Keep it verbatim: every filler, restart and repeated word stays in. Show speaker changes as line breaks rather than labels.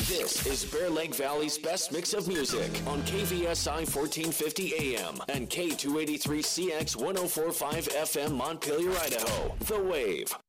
This is Bear Lake Valley's best mix of music on K V S I fourteen fifty A M and K two eighty-three C X one oh four point five F M Montpelier, Idaho. The Wave.